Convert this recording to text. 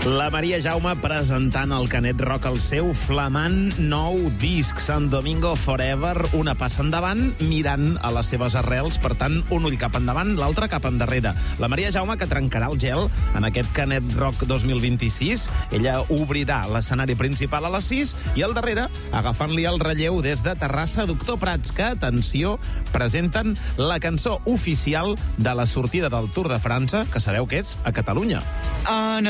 La Maria Jaume presentant al Canet Rock el seu flamant nou disc, Sant Domingo Forever, una passa endavant mirant a les seves arrels, per tant, un ull cap endavant, l'altre cap endarrere. La Maria Jaume, que trencarà el gel en aquest Canet Rock 2026, ella obrirà l'escenari principal a les 6 i al darrere, agafant-li el relleu des de Terrassa, Doctor Prats, que, atenció, presenten la cançó oficial de la sortida del Tour de França, que sabeu que és a Catalunya.